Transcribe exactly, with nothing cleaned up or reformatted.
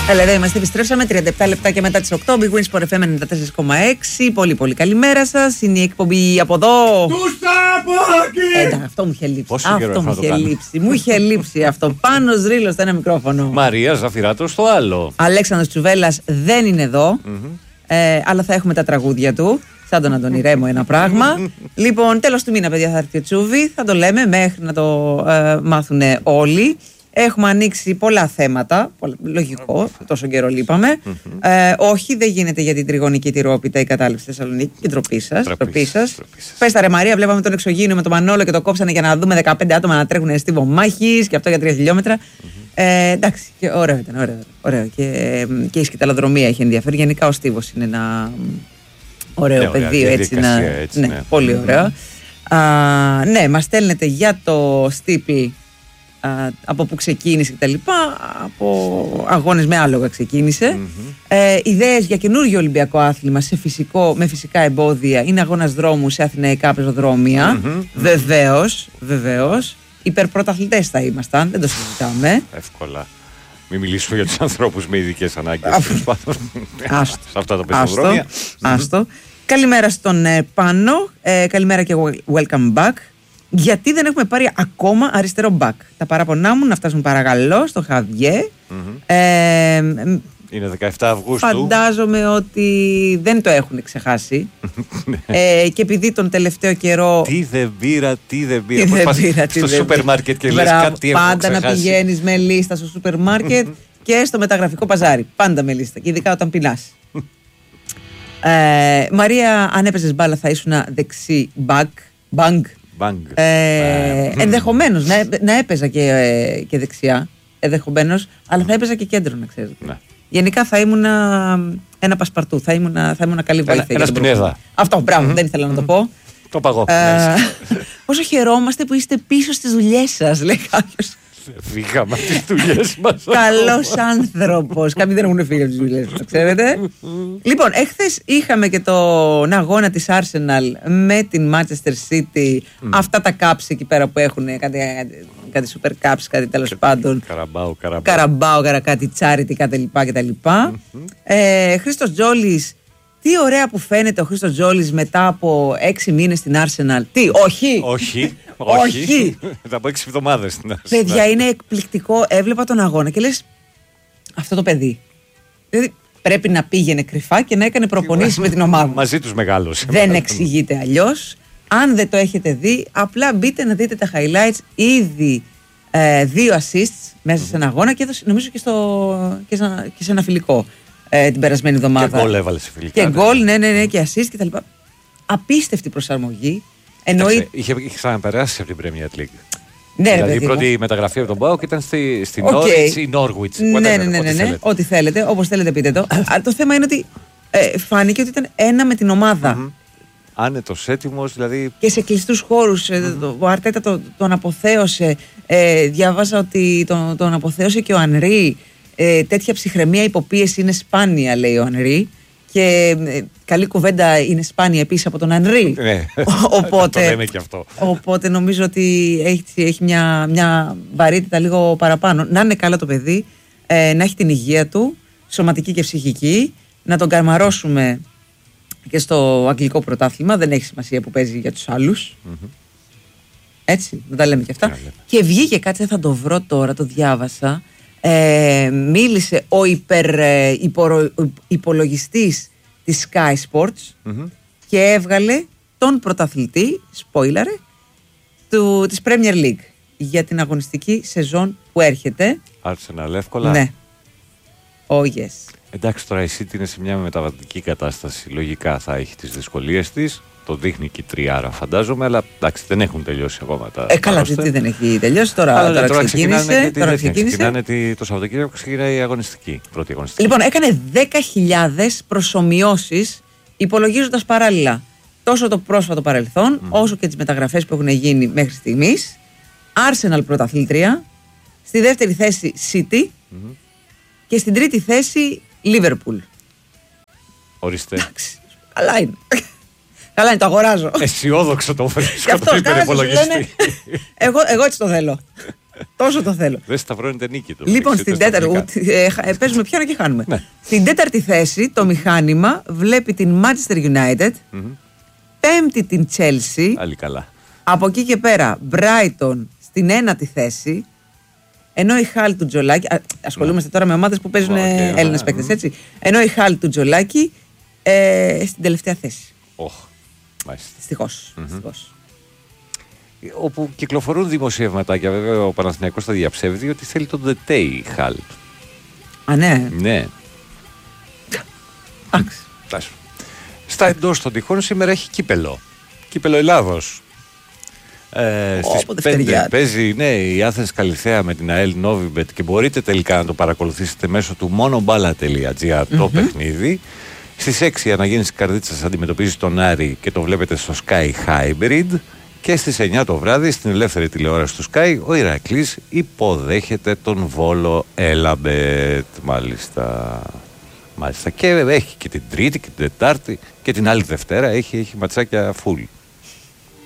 Έλα, εδώ είμαστε, επιστρέψαμε τριάντα επτά λεπτά και μετά τις οκτώ. Big Wins Sport εφ εμ ενενήντα τέσσερα κόμμα έξι. Πολύ πολύ καλημέρα σας. Είναι η εκπομπή από εδώ. Τους Ταπάκη! Ε, αυτό μου είχε λείψει. Πόσο Αυτό μου είχε λείψει. Μου είχε λείψει αυτό. Πάνος Ρήλος στο ένα μικρόφωνο. Μαρία Ζαφυράτος στο άλλο. Αλέξανδρος Τσουβέλλας δεν είναι εδώ. Mm-hmm. ε, αλλά θα έχουμε τα τραγούδια του. Σαν τον Αντώνη Ρέμο ένα πράγμα. Λοιπόν, τέλος του μήνα, παιδιά, θα έρθει ο Τσούβι. Θα το λέμε μέχρι να το ε, μάθουν όλοι. Έχουμε ανοίξει πολλά θέματα. Λογικό, τόσο καιρό λείπαμε. Mm-hmm. Ε, όχι, δεν γίνεται για την τριγωνική τυρόπιτα η κατάληψη στη Θεσσαλονίκη. Και ντροπή σας. Ντροπή σας. Πες τα ρε Μαρία, βλέπαμε τον εξωγήινο με τον Μανόλο και το κόψανε για να δούμε δεκαπέντε άτομα να τρέχουν στίβο μάχης και αυτό για τρία χιλιόμετρα. Mm-hmm. Ε, εντάξει, και ωραίο ήταν. Ωραίο, ωραίο. Και, και η σκηταλοδρομία έχει ενδιαφέρει. Γενικά ο στίβος είναι ένα ωραίο ναι, πεδίο. Έτσι, να, έτσι, ναι, ναι. Πολύ mm-hmm. ωραίο. Α, ναι, μας στέλνετε για το στύπη. Uh, από που ξεκίνησε και τα λοιπά, από αγώνες με άλογα ξεκίνησε. Mm-hmm. ε, ιδέες για καινούργιο Ολυμπιακό άθλημα σε φυσικό, με φυσικά εμπόδια. Είναι αγώνας δρόμου σε αθηναϊκά πεζοδρόμια. Mm-hmm. Βεβαίως, βεβαίως. Υπερπρωταθλητές θα ήμασταν, δεν το συζητάμε. Εύκολα. Μην μιλήσουμε για τους ανθρώπους με ειδικές ανάγκες. Άστο. Σε αυτά τα πεζοδρόμια. Άστο. Καλημέρα στον ε, Πάνο. Ε, καλημέρα και welcome back. Γιατί δεν έχουμε πάρει ακόμα αριστερό μπακ. Τα παραπονά μου να φτάσουν παρακαλώ στο Χαβιέ. Mm-hmm. Ε, είναι δεκαεφτά Αυγούστου. Φαντάζομαι ότι δεν το έχουν ξεχάσει. ε, και επειδή τον τελευταίο καιρό. Τι δεν πήρα, τι δεν πήρα. Τι δεν πήρα στο σούπερ μάρκετ και λες κάτι έχω πάντα ξεχάσει. Να πηγαίνεις με λίστα στο σούπερ μάρκετ και στο μεταγραφικό παζάρι. Πάντα με λίστα. Και ειδικά όταν πεινάς. ε, Μαρία, αν έπαιζες μπάλα θα ήσουν δεξί μπακ. Μπαγκ. Ε, mm. Ενδεχομένως να, να έπαιζα και, ε, και δεξιά. Ενδεχομένως, αλλά θα έπαιζα και κέντρο, να ξέρετε. Ναι. Γενικά θα ήμουν ένα πασπαρτού. Θα ήμουν, θα ήμουν καλή βοήθεια. Ένα σπινέδα. Αυτό, μπράβο, mm-hmm. δεν ήθελα να το πω. Το παγώ. Ε, πόσο χαιρόμαστε που είστε πίσω στις δουλειές σας, λέει κάποιος. Φύγαμε από τις δουλειές μας. Καλός άνθρωπος. Κάποιοι δεν έχουν φύγει από τις δουλειές μας, ξέρετε. Λοιπόν, εχθές είχαμε και τον αγώνα της Arsenal με την Manchester City. Mm. Αυτά τα cups εκεί πέρα που έχουν, κάτι, κάτι super cups, κάτι τέλος πάντων. Καραμπάου, καραμπάου. Καραμπάου, κάτι charity, κάτι κτλ. Mm-hmm. Ε, Χρήστος Τζόλης. Τι ωραία που φαίνεται ο Χρήστος Τζόλης μετά από έξι μήνες στην Arsenal. Τι, όχι. Όχι. Όχι. Μετά από έξι εβδομάδες στην Arsenal. Παιδιά, είναι εκπληκτικό. Έβλεπα τον αγώνα και λες, αυτό το παιδί. Δηλαδή πρέπει να πήγαινε κρυφά και να έκανε προπονήσεις με την ομάδα. Μαζί τους μεγάλωσε. Δεν εξηγείται αλλιώς. Αν δεν το έχετε δει, απλά μπείτε να δείτε τα highlights. Ήδη ε, δύο assists μέσα σε ένα αγώνα και νομίζω και, στο, και, σε, και σε ένα φιλικό. Ε, την περασμένη εβδομάδα. Και γκολ έβαλε σε φιλικά. Και γκολ, ναι, ναι, ναι, και assist και τα λοιπά. Απίστευτη προσαρμογή. Εννοεί... Είχε, είχε ξαναπεράσει από την Premier League. Ναι, δηλαδή η παιδί πρώτη μου. μεταγραφή από τον Πάοκ ήταν στη, στη okay. Norwich ή Norwich. Ναι, ναι, ναι, ναι, ναι, ό,τι θέλετε, όπως θέλετε πείτε το. Το θέμα είναι ότι ε, φάνηκε ότι ήταν ένα με την ομάδα. Mm-hmm. Άνετος, έτοιμος, δηλαδή. Και σε κλειστούς χώρους. Mm-hmm. Ο Αρτέτα τον, τον αποθέωσε. Ε, διάβαζα ότι τον, τον αποθέωσε και ο Ανρί. Ε, τέτοια ψυχραιμία υποπίεση είναι σπάνια, λέει ο Ανρί. Και ε, καλή κουβέντα είναι σπάνια επίσης από τον Ανρί. Ναι, οπότε, το λέμε και αυτό. Οπότε νομίζω ότι έχει, έχει μια, μια βαρύτητα λίγο παραπάνω. Να είναι καλά το παιδί, ε, να έχει την υγεία του, σωματική και ψυχική, να τον καρμαρώσουμε και στο αγγλικό πρωτάθλημα. Δεν έχει σημασία που παίζει για τους άλλους. Mm-hmm. Έτσι, δεν τα λέμε και αυτά. Yeah, και βγήκε κάτι, θα το βρω τώρα, το διάβασα. Ε, μίλησε ο υπερ, ε, υπο, υπολογιστής της Sky Sports mm-hmm. και έβγαλε τον πρωταθλητή, spoiler, του, της Premier League για την αγωνιστική σεζόν που έρχεται. Arsenal εύκολα. Ναι. Oh yes. Εντάξει, τώρα η City είναι σε μια μεταβατική κατάσταση. Λογικά θα έχει τις δυσκολίες της. Το δείχνει και η τριάρα, φαντάζομαι, αλλά εντάξει, δεν έχουν τελειώσει ακόμα τα. Ε, καλά, τι δεν έχει τελειώσει. Τώρα, αλλά, τώρα, τώρα ξεκίνησε. Ξεκινάνε, τώρα ξεκίνησε. ξεκινάνε το Σαββατοκύριακο, ξεκινάει η αγωνιστική, πρώτη αγωνιστική. Λοιπόν, έκανε δέκα χιλιάδες προσομοιώσεις, υπολογίζοντας παράλληλα τόσο το πρόσφατο παρελθόν, mm. όσο και τις μεταγραφές που έχουν γίνει μέχρι στιγμής. Arsenal πρωταθλήτρια, στη δεύτερη θέση City mm-hmm. και στην τρίτη θέση Liverpool. Ορίστε. Εντάξει, καλά είναι. Καλά είναι, το αγοράζω. Αισιόδοξο το βρίσκω το υπερυπολογιστή. εγώ, εγώ έτσι το θέλω. Τόσο το θέλω. Δεν σταυρώνεται νίκη του. Λοιπόν, στην τέταρτη. Ε, παίζουμε πιάνο και χάνουμε. Ναι. Στην τέταρτη θέση το μηχάνημα βλέπει την Manchester United. Mm-hmm. Πέμπτη την Chelsea. Άλλη καλά. Από εκεί και πέρα Brighton στην ένατη θέση. Ενώ η Χάλ του Τζολάκη. Ασχολούμαστε ναι. τώρα με ομάδες που παίζουν okay, Έλληνες παίκτες, mm-hmm. έτσι. Ενώ η Χάλ του Τζολάκη ε, στην τελευταία θέση. Oh, μάλιστα. Δυστυχώς. Mm-hmm. Δυστυχώς. Όπου κυκλοφορούν δημοσιευματάκια, βέβαια ο Παναθηναϊκός τα διαψεύδει, ότι θέλει τον Ντετέι η Χάλ. Α, ναι. Ναι. Εντάξει. Στα εντός των τυχών σήμερα έχει κύπελο. Κύπελο Ελλάδος. Ε, στις πέντε παίζει ναι, η Άθενς Καλιθέα με την ΑΕΛ Novibet και μπορείτε τελικά να το παρακολουθήσετε μέσω του monoballah τελεία gr mm-hmm. το παιχνίδι. Στις έξι η Αναγέννηση Καρδίτσας αντιμετωπίζει τον Άρη και το βλέπετε στο Sky Hybrid. Και στις εννιά το βράδυ στην ελεύθερη τηλεόραση του Sky ο Ηρακλής υποδέχεται τον Βόλο Έλαμπετ. Μάλιστα. Μάλιστα. Και έχει και την Τρίτη και την Τετάρτη και την άλλη Δευτέρα έχει, έχει ματσάκια full.